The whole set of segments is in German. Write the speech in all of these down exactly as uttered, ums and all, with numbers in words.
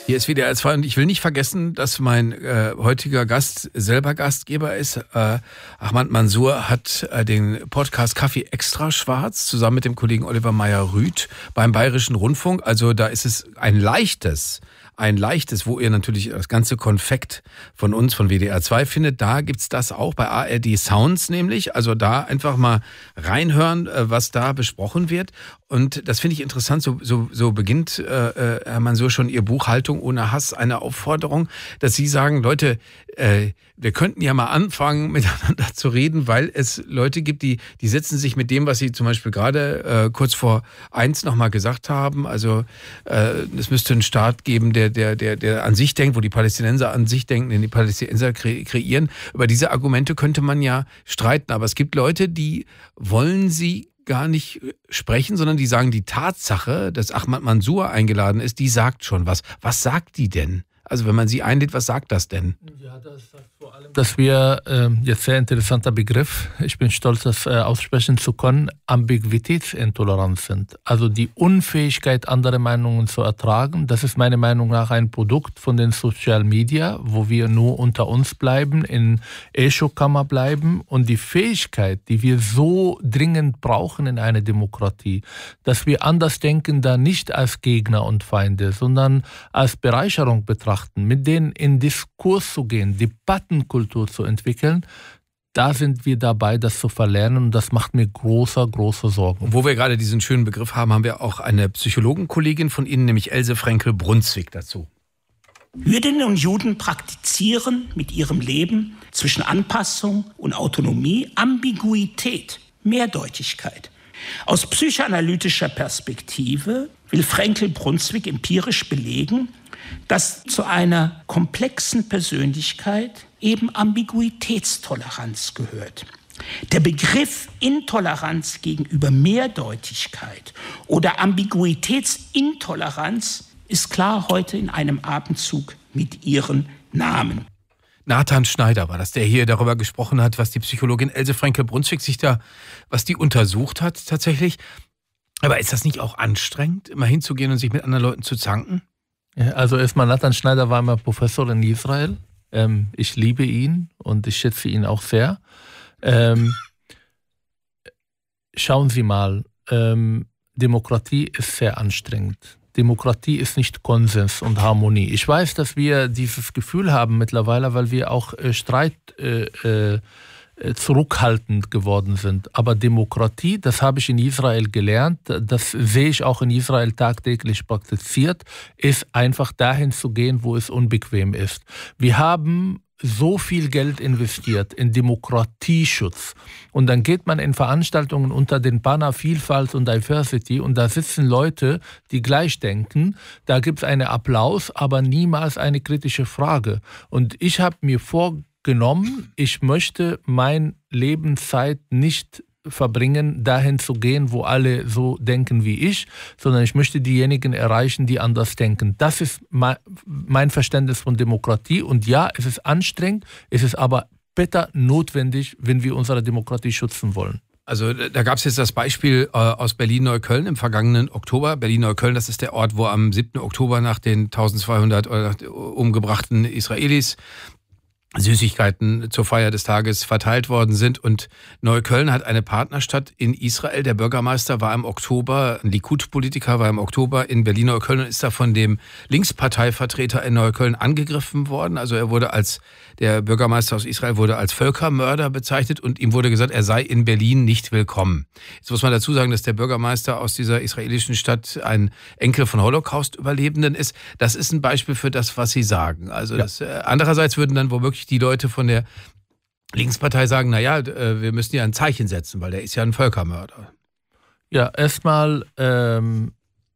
Hier ist W D R zwei und ich will nicht vergessen, dass mein äh, heutiger Gast selber Gastgeber ist. Äh, Ahmad Mansour hat äh, den Podcast Kaffee extra schwarz zusammen mit dem Kollegen Oliver Meyer-Rüth beim Bayerischen Rundfunk. Also da ist es ein leichtes, ein leichtes, wo ihr natürlich das ganze Konfekt von uns, von W D R zwei findet. Da gibt's das auch bei A R D Sounds nämlich. Also da einfach mal reinhören, was da besprochen wird. Und das finde ich interessant. So, so, so beginnt äh, Herr Mansour schon Ihr Buch Haltung ohne Hass, eine Aufforderung, dass Sie sagen, Leute, äh, wir könnten ja mal anfangen, miteinander zu reden, weil es Leute gibt, die, die setzen sich mit dem, was Sie zum Beispiel gerade äh, kurz vor eins nochmal gesagt haben. Also äh, es müsste einen Staat geben, der, der, der, der an sich denkt, wo die Palästinenser an sich denken, den die Palästinenser kre- kreieren. Über diese Argumente könnte man ja streiten. Aber es gibt Leute, die wollen sie gar nicht sprechen, sondern die sagen, die Tatsache, dass Ahmad Mansour eingeladen ist, die sagt schon was. Was sagt die denn? Also wenn man sie einlädt, was sagt das denn? Ja, das sagt vor allem, dass wir, äh, jetzt sehr interessanter Begriff, ich bin stolz, das äh, aussprechen zu können, Ambiguitätsintoleranz sind. Also die Unfähigkeit, andere Meinungen zu ertragen. Das ist meiner Meinung nach ein Produkt von den Social Media, wo wir nur unter uns bleiben, in Echokammer bleiben. Und die Fähigkeit, die wir so dringend brauchen in einer Demokratie, dass wir Andersdenkender nicht als Gegner und Feinde, sondern als Bereicherung betrachten, mit denen in Diskurs zu gehen, Debattenkultur zu entwickeln, da sind wir dabei, das zu verlernen und das macht mir große, große Sorgen. Und wo wir gerade diesen schönen Begriff haben, haben wir auch eine Psychologenkollegin von Ihnen, nämlich Else Frenkel-Brunswick dazu. Jüdinnen und Juden praktizieren mit ihrem Leben zwischen Anpassung und Autonomie Ambiguität, Mehrdeutigkeit. Aus psychoanalytischer Perspektive will Frenkel-Brunswick empirisch belegen, dass zu einer komplexen Persönlichkeit eben Ambiguitätstoleranz gehört. Der Begriff Intoleranz gegenüber Mehrdeutigkeit oder Ambiguitätsintoleranz ist klar heute in einem Atemzug mit ihren Namen. Nathan Schneider war das, der hier darüber gesprochen hat, was die Psychologin Else Frenkel-Brunswick sich da, was die untersucht hat tatsächlich. Aber ist das nicht auch anstrengend, immer hinzugehen und sich mit anderen Leuten zu zanken? Ja, also erstmal, Nathan Schneider war immer Professor in Israel. Ähm, ich liebe ihn und ich schätze ihn auch sehr. Ähm, schauen Sie mal, ähm, Demokratie ist sehr anstrengend. Demokratie ist nicht Konsens und Harmonie. Ich weiß, dass wir dieses Gefühl haben mittlerweile, weil wir auch äh, Streit äh, äh, zurückhaltend geworden sind. Aber Demokratie, das habe ich in Israel gelernt, das sehe ich auch in Israel tagtäglich praktiziert, ist einfach dahin zu gehen, wo es unbequem ist. Wir haben so viel Geld investiert in Demokratieschutz. Und dann geht man in Veranstaltungen unter den Banner Vielfalt und Diversity und da sitzen Leute, die gleich denken. Da gibt es einen Applaus, aber niemals eine kritische Frage. Und ich habe mir vorgenommen, genommen. Ich möchte meine Lebenszeit nicht verbringen, dahin zu gehen, wo alle so denken wie ich, sondern ich möchte diejenigen erreichen, die anders denken. Das ist mein Verständnis von Demokratie. Und ja, es ist anstrengend, es ist aber bitter notwendig, wenn wir unsere Demokratie schützen wollen. Also da gab es jetzt das Beispiel äh, aus Berlin-Neukölln im vergangenen Oktober. Berlin-Neukölln, das ist der Ort, wo am siebten Oktober nach den eintausendzweihundert umgebrachten Israelis Süßigkeiten zur Feier des Tages verteilt worden sind. Und Neukölln hat eine Partnerstadt in Israel. Der Bürgermeister war im Oktober, ein Likud-Politiker war im Oktober in Berlin-Neukölln und ist da von dem Linksparteivertreter in Neukölln angegriffen worden. Also er wurde als, der Bürgermeister aus Israel wurde als Völkermörder bezeichnet und ihm wurde gesagt, er sei in Berlin nicht willkommen. Jetzt muss man dazu sagen, dass der Bürgermeister aus dieser israelischen Stadt ein Enkel von Holocaust-Überlebenden ist. Das ist ein Beispiel für das, was Sie sagen. Also ja. das, äh, andererseits würden dann womöglich die Leute von der Linkspartei sagen, naja, wir müssen ja ein Zeichen setzen, weil der ist ja ein Völkermörder. Ja, erstmal, ähm,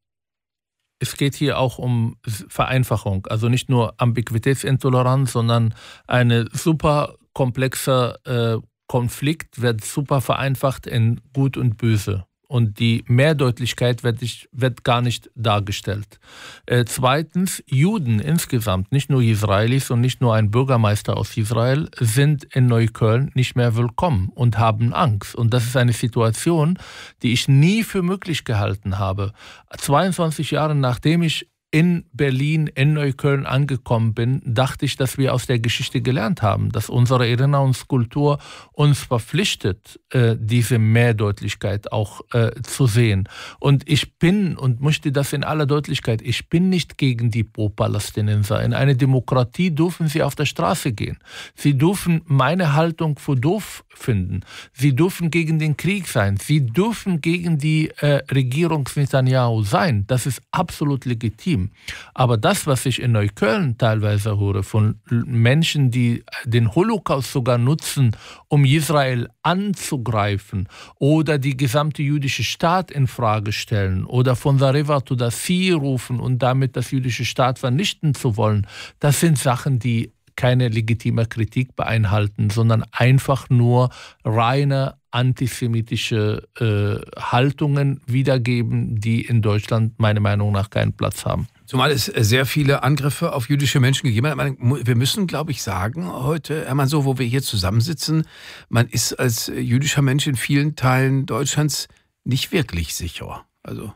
es geht hier auch um Vereinfachung. Also nicht nur Ambiguitätsintoleranz, sondern eine super komplexe äh, Konflikt wird super vereinfacht in Gut und Böse. Und die Mehrdeutlichkeit wird, nicht, wird gar nicht dargestellt. Äh, zweitens, Juden insgesamt, nicht nur Israelis und nicht nur ein Bürgermeister aus Israel, sind in Neukölln nicht mehr willkommen und haben Angst. Und das ist eine Situation, die ich nie für möglich gehalten habe. zweiundzwanzig Jahre nachdem ich in Berlin, in Neukölln angekommen bin, dachte ich, dass wir aus der Geschichte gelernt haben, dass unsere Erinnerungskultur uns verpflichtet, äh, diese Mehrdeutlichkeit auch äh, zu sehen. Und ich bin, und möchte das in aller Deutlichkeit, ich bin nicht gegen die Pro-Palästinenser. In eine Demokratie dürfen sie auf der Straße gehen. Sie dürfen meine Haltung für doof finden. Sie dürfen gegen den Krieg sein. Sie dürfen gegen die äh, Regierung Netanyahu sein. Das ist absolut legitim. Aber das, was ich in Neukölln teilweise höre, von Menschen, die den Holocaust sogar nutzen, um Israel anzugreifen oder die gesamte jüdische Staat in Frage stellen oder von the river to the sea rufen und damit das jüdische Staat vernichten zu wollen, das sind Sachen, die keine legitime Kritik beinhalten, sondern einfach nur reine antisemitische äh, Haltungen wiedergeben, die in Deutschland meiner Meinung nach keinen Platz haben. Zumal es sehr viele Angriffe auf jüdische Menschen gegeben hat. Wir müssen, glaube ich, sagen heute, Herr Mansour, wo wir hier zusammensitzen, man ist als jüdischer Mensch in vielen Teilen Deutschlands nicht wirklich sicher. Also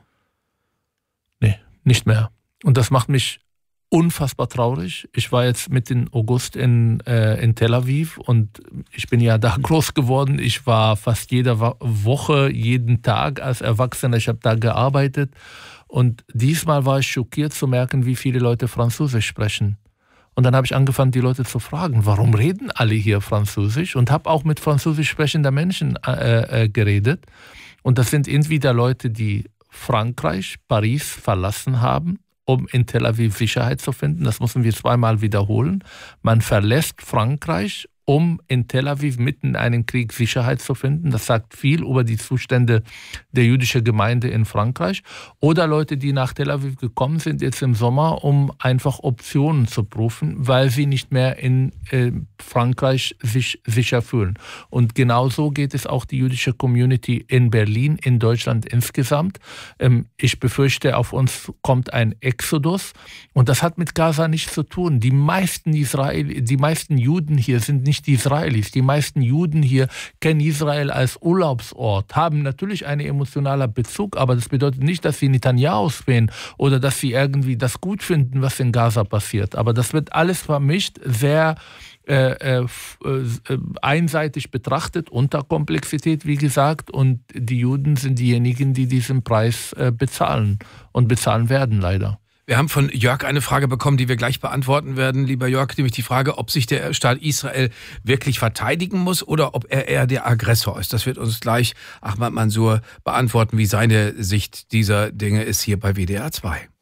nee, nicht mehr. Und das macht mich unfassbar traurig. Ich war jetzt Mitte August in, äh, in Tel Aviv und ich bin ja da groß geworden. Ich war fast jede Woche, jeden Tag als Erwachsener. Ich habe da gearbeitet. Und diesmal war ich schockiert zu merken, wie viele Leute Französisch sprechen. Und dann habe ich angefangen, die Leute zu fragen, warum reden alle hier Französisch? Und habe auch mit französisch sprechenden Menschen äh, äh, geredet. Und das sind entweder Leute, die Frankreich, Paris verlassen haben, um in Tel Aviv Sicherheit zu finden. Das müssen wir zweimal wiederholen. Man verlässt Frankreich, um in Tel Aviv mitten in einem Krieg Sicherheit zu finden. Das sagt viel über die Zustände der jüdischen Gemeinde in Frankreich. Oder Leute, die nach Tel Aviv gekommen sind jetzt im Sommer, um einfach Optionen zu prüfen, weil sie nicht mehr in äh, Frankreich sich sicher fühlen. Und genauso geht es auch die jüdische Community in Berlin, in Deutschland insgesamt. Ähm, ich befürchte, auf uns kommt ein Exodus. Und das hat mit Gaza nichts zu tun. Die meisten Israel, die meisten Juden hier sind nicht die Israelis. Die meisten Juden hier kennen Israel als Urlaubsort, haben natürlich einen emotionalen Bezug, aber das bedeutet nicht, dass sie Netanyahu sehen oder dass sie irgendwie das gut finden, was in Gaza passiert. Aber das wird alles vermischt, sehr äh, äh, einseitig betrachtet, unter Komplexität, wie gesagt, und die Juden sind diejenigen, die diesen Preis äh, bezahlen und bezahlen werden, leider. Wir haben von Jörg eine Frage bekommen, die wir gleich beantworten werden, lieber Jörg, nämlich die Frage, ob sich der Staat Israel wirklich verteidigen muss oder ob er eher der Aggressor ist. Das wird uns gleich Ahmad Mansour beantworten, wie seine Sicht dieser Dinge ist hier bei W D R zwei.